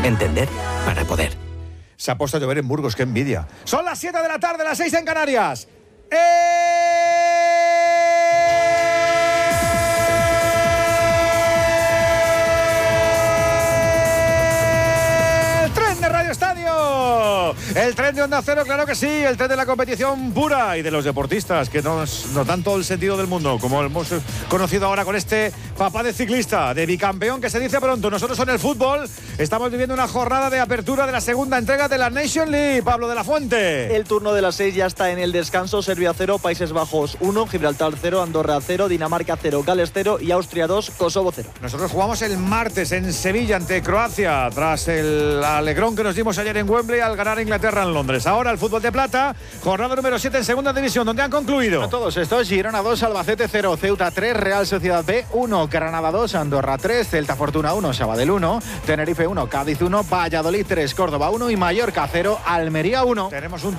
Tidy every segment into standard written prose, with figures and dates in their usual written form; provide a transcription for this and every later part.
Entender para poder. Se ha puesto a llover en Burgos, qué envidia. Son las 7 de la tarde, las 6 en Canarias. El tren de Onda Cero, claro que sí, el tren de la competición pura y de los deportistas que nos dan todo el sentido del mundo, como hemos conocido ahora con este papá de ciclista, de bicampeón que se dice pronto. Nosotros en el fútbol estamos viviendo una jornada de apertura de la segunda entrega de la Nation League. Pablo de la Fuente. El turno de las 6 ya está en el descanso. Serbia 0, Países Bajos 1, Gibraltar 0, Andorra 0, Dinamarca 0, Gales 0 y Austria 2, Kosovo 0. Nosotros jugamos el martes en Sevilla ante Croacia, tras el alegrón que nos dimos ayer en Wembley al ganar a Inglaterra en Londres. Ahora el fútbol de plata, jornada número 7 en segunda división, donde han concluido. A todos estos: Girona 2, Albacete 0, Ceuta 3, Real Sociedad B 1, Granada 2, Andorra 3, Celta Fortuna 1, Sabadell 1, Tenerife 1, Cádiz 1, Valladolid 3, Córdoba 1 y Mallorca 0, Almería 1. Tenemos un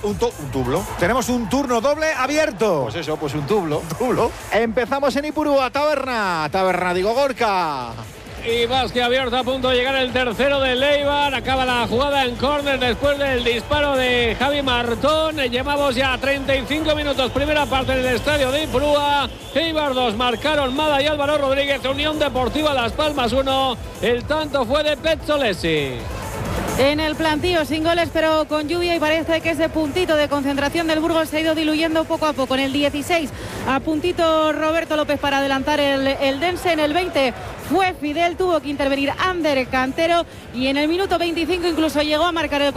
Tenemos un turno doble abierto. Pues eso, pues un tublo. Empezamos en Ipurúa, Taberna Diego Gorka. Y más que abierto, a punto de llegar el tercero de Eibar. Acaba la jugada en córner después del disparo de Javi Martón. Llevamos ya 35 minutos, primera parte en el estadio de Ipurúa. Eibar 2, marcaron Mada y Álvaro Rodríguez. Unión Deportiva Las Palmas 1. El tanto fue de Pezzolesi. En el plantío, sin goles, pero con lluvia, y parece que ese puntito de concentración del Burgos se ha ido diluyendo poco a poco. En el 16, a puntito Roberto López para adelantar el Dense. En el 20 fue Fidel, tuvo que intervenir Ander Cantero, y en el minuto 25 incluso llegó a marcar el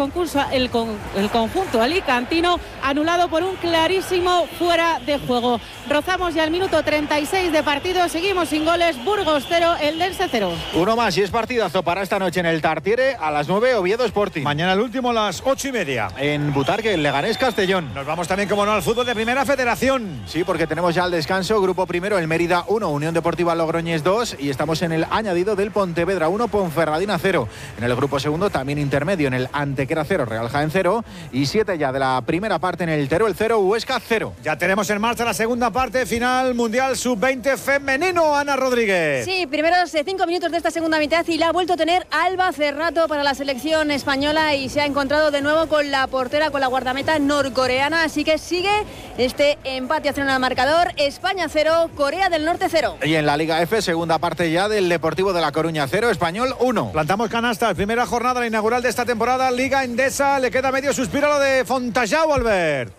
conjunto alicantino, anulado por un clarísimo fuera de juego. Rozamos ya el minuto 36 de partido, seguimos sin goles. Burgos 0, el Dense 0. Uno más y es partidazo para esta noche en el Tartiere a las 9, Oviedo Sporting. Mañana el último a las 8:30. En Butarque, el Leganés Castellón. Nos vamos también, como no, al fútbol de Primera Federación. Sí, porque tenemos ya el descanso. Grupo primero, el Mérida 1, Unión Deportiva Logroñés 2, y estamos en el añadido del Pontevedra 1, Ponferradina 0. En el grupo segundo, también intermedio, en el Antequera 0, Real Jaén 0, y 7 ya de la primera parte en el Teruel 0, Huesca 0. Ya tenemos en marcha la segunda parte final Mundial Sub-20 femenino, Ana Rodríguez. Sí, primeros 5 minutos de esta segunda mitad y la ha vuelto a tener Alba Cerrato para la selección española, y se ha encontrado de nuevo con la portera, con la guardameta norcoreana, así que sigue este empate a 0 en el marcador. España 0, Corea del Norte 0. Y en la Liga F, segunda parte ya del Deportivo de La Coruña 0, Español 1. Plantamos canastas, primera jornada, la inaugural de esta temporada, Liga Endesa. Le queda medio suspiro a lo de Fontajau, Albert.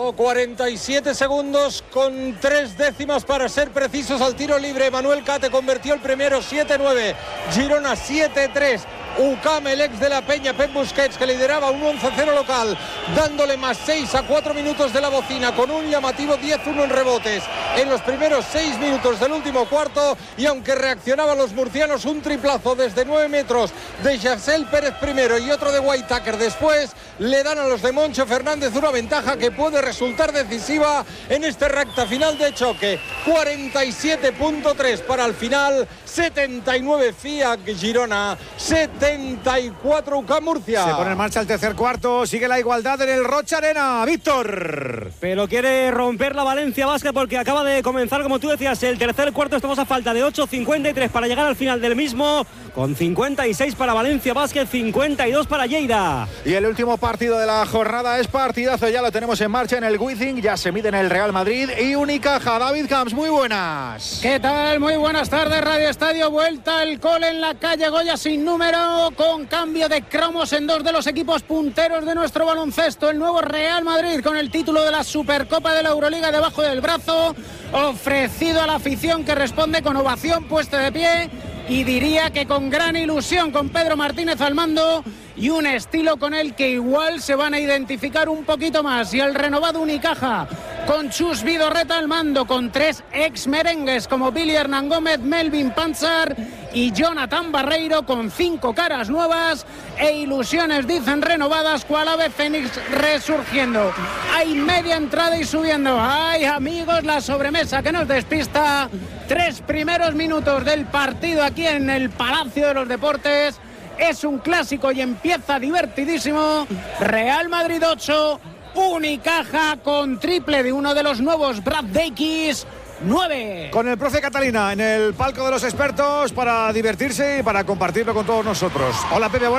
47 segundos con 3 décimas para ser precisos al tiro libre. Manuel Cate convirtió el primero, 7-9. Girona 7-3. UCAM, el ex de la Peña, Pep Busquets, que lideraba un 11-0 local, dándole más 6 a 4 minutos de la bocina, con un llamativo 10-1 en rebotes en los primeros 6 minutos del último cuarto. Y aunque reaccionaban los murcianos, un triplazo desde 9 metros de Yacel Pérez primero y otro de Whitaker después, le dan a los de Moncho Fernández una ventaja que puede resultar decisiva en esta recta final de choque. 47.3 para el final, 79 FIAC Girona, 74 UCAM Murcia. Se pone en marcha el tercer cuarto, sigue la igualdad en el Rocha Arena, Víctor. Pero quiere romper la Valencia Basket, porque acaba de comenzar, como tú decías, el tercer cuarto. Estamos a falta de 8:53 para llegar al final del mismo, con 56 para Valencia Basket, 52 para Lleida. Y el último partido de la jornada es partidazo, ya lo tenemos en marcha en el Wizzing, ya se miden el Real Madrid y Unicaja. David Camps, muy buenas. ¿Qué tal? Muy buenas tardes, Radio Estadio. Vuelta el cole en la calle Goya sin número, con cambio de cromos en dos de los equipos punteros de nuestro baloncesto. El nuevo Real Madrid, con el título de la Supercopa de la Euroliga debajo del brazo, ofrecido a la afición, que responde con ovación, puesta de pie, y diría que con gran ilusión, con Pedro Martínez al mando y un estilo con el que igual se van a identificar un poquito más. Y el renovado Unicaja, con Chus Vidorreta al mando, con 3 ex merengues como Billy Hernán Gómez, Melvin Panzar y Jonathan Barreiro, con 5 caras nuevas e ilusiones, dicen, renovadas, cual ave fénix resurgiendo. Hay media entrada y subiendo. Ay, amigos, la sobremesa que nos despista. 3 primeros minutos del partido aquí en el Palacio de los Deportes. Es un clásico y empieza divertidísimo. Real Madrid 8, Unicaja con triple de uno de los nuevos Brad Davis, 9. Con el profe Catalina en el palco de los expertos, para divertirse y para compartirlo con todos nosotros. Hola, Pepe.